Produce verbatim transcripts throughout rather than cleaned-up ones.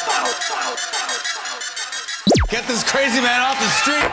Get this crazy man off the street.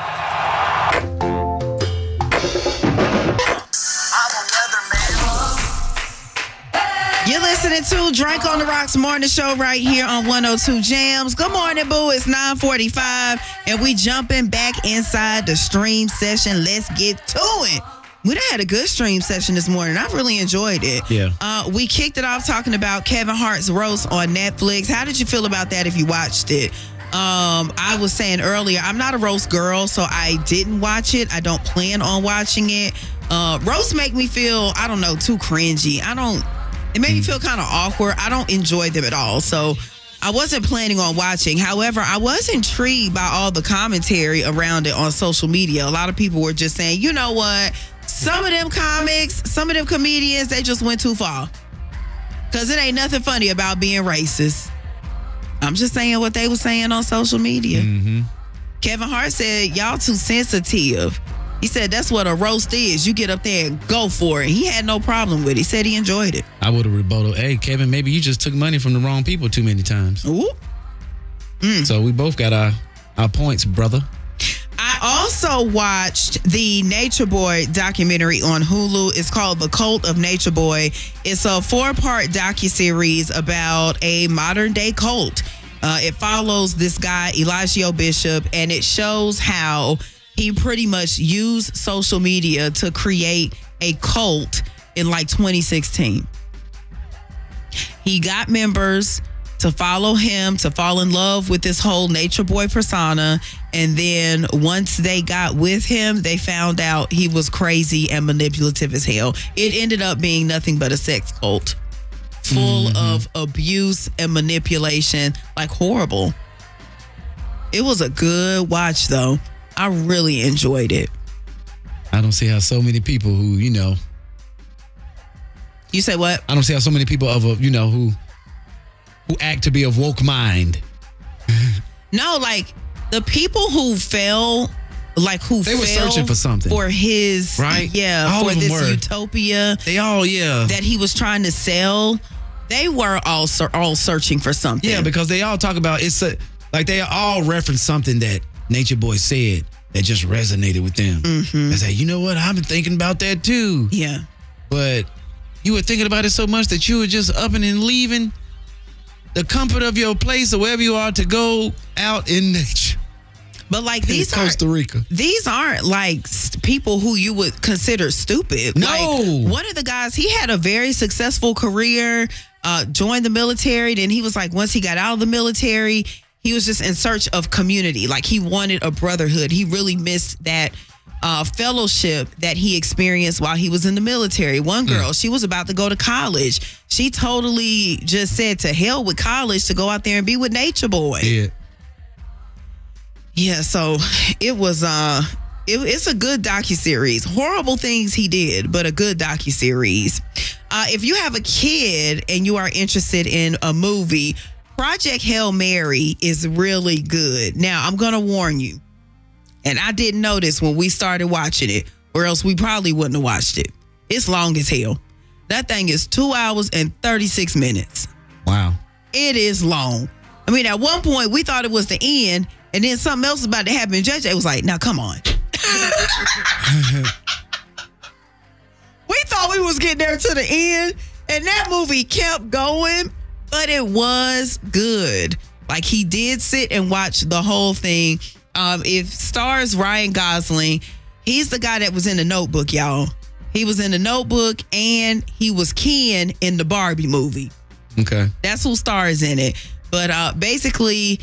You're listening to Drink on the Rocks morning show right here on one oh two Jams. Good morning, boo. It's nine forty-five, and we jumping back inside the stream session. Let's get to it. We done had a good stream session this morning. I really enjoyed it. Yeah. Uh, we kicked it off talking about Kevin Hart's roast on Netflix. How did you feel about that if you watched it? Um, I was saying earlier, I'm not a roast girl, so I didn't watch it. I don't plan on watching it. Uh, roasts make me feel, I don't know, too cringy. I don't... It made me feel kind of awkward. I don't enjoy them at all. So I wasn't planning on watching. However, I was intrigued by all the commentary around it on social media. A lot of people were just saying, you know what? Some of them comics, some of them comedians, they just went too far. Because it ain't nothing funny about being racist. I'm just saying what they were saying on social media. Mm-hmm. Kevin Hart said, y'all too sensitive. He said that's what a roast is. You get up there and go for it. He had no problem with it. He said he enjoyed it. I would have rebutted, hey, Kevin, maybe you just took money from the wrong people too many times. Ooh. Mm. So we both got our, our points, brother. I also watched the Nature Boy documentary on Hulu. It's called The Cult of Nature Boy. It's a four-part docuseries about a modern-day cult. Uh, it follows this guy, Elijah Bishop, and it shows how he pretty much used social media to create a cult in like twenty sixteen. He got members to follow him, to fall in love with this whole Nature Boy persona. And then once they got with him, they found out he was crazy and manipulative as hell. It ended up being nothing but a sex cult full mm-hmm. of abuse and manipulation, like horrible. It was a good watch, though. I really enjoyed it. I don't see how so many people who, you know. You say what? I don't see how so many people of a, you know, who who act to be of woke mind. No, like the people who fell, like who they were fell searching for something. For his, right? Yeah, all for this were. utopia. They all, yeah. That he was trying to sell. They were all, all searching for something. Yeah, because they all talk about, it's a, like they all reference something that Nature Boy said that just resonated with them. Mm-hmm. I say, you know what? I've been thinking about that too. Yeah. But you were thinking about it so much that you were just up and then leaving the comfort of your place or wherever you are to go out in nature. But like these in Costa Rica. These aren't like st- people who you would consider stupid. No. Like, one of the guys, he had a very successful career, uh, joined the military. Then he was like, once he got out of the military, he was just in search of community. Like he wanted a brotherhood. He really missed that uh, fellowship that he experienced while he was in the military. One girl, mm. she was about to go to college. She totally just said to hell with college to go out there and be with Nature Boy. Yeah. Yeah, so it was uh it, it's a good docuseries. Horrible things he did, but a good docuseries. Uh, if you have a kid and you are interested in a movie, Project Hail Mary is really good. Now, I'm going to warn you, and I didn't know this when we started watching it, or else we probably wouldn't have watched it. It's long as hell. That thing is two hours and thirty-six minutes. Wow. It is long. I mean, at one point, we thought it was the end, and then something else was about to happen. And J J was like, now, come on. We thought we was getting there to the end, and that movie kept going, but it was good. Like, he did sit and watch the whole thing. Um, it stars Ryan Gosling. He's the guy that was in The Notebook, y'all. He was in The Notebook, and he was Ken in the Barbie movie. Okay. That's who stars in it. But uh, basically,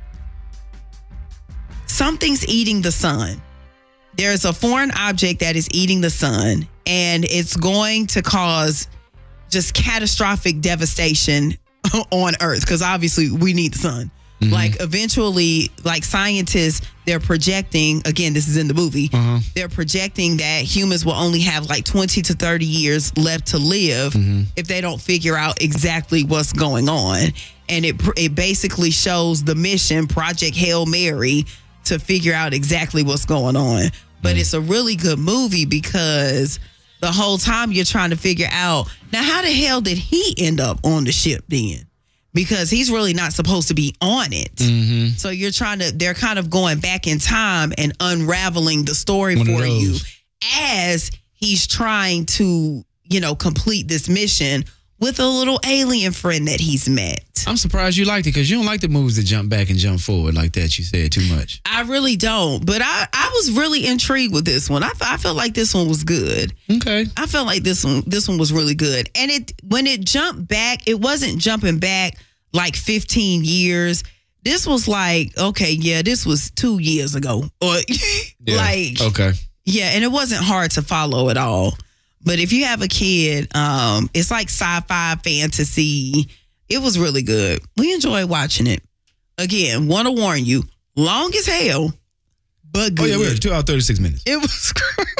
something's eating the sun. There's a foreign object that is eating the sun, and it's going to cause just catastrophic devastation on Earth, because obviously we need the sun. Mm-hmm. Like, eventually, like, scientists, they're projecting, again, this is in the movie, uh-huh. they're projecting that humans will only have like twenty to thirty years left to live mm-hmm. if they don't figure out exactly what's going on. And it it basically shows the mission, Project Hail Mary, to figure out exactly what's going on. But mm-hmm. it's a really good movie because the whole time you're trying to figure out, now how the hell did he end up on the ship then? because he's really not supposed to be on it. Mm-hmm. So you're trying to, they're kind of going back in time and unraveling the story One of for you those. as he's trying to, you know, complete this mission with a little alien friend that he's met. I'm surprised you liked it because you don't like the movies that jump back and jump forward like that. You said too much. I really don't, but I, I was really intrigued with this one. I, I felt like this one was good. Okay. I felt like this one this one was really good. And it when it jumped back, it wasn't jumping back like fifteen years. This was like, okay, yeah, this was two years ago. Or Yeah. like Okay. yeah, and it wasn't hard to follow at all. But if you have a kid, um, it's like sci-fi fantasy. It was really good. We enjoyed watching it. Again, want to warn you, long as hell, but good. Oh, yeah, we're two hours, thirty-six minutes. It was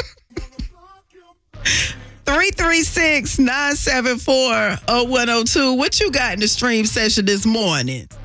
three three six, nine seven four, oh one oh two. What you got in the stream session this morning?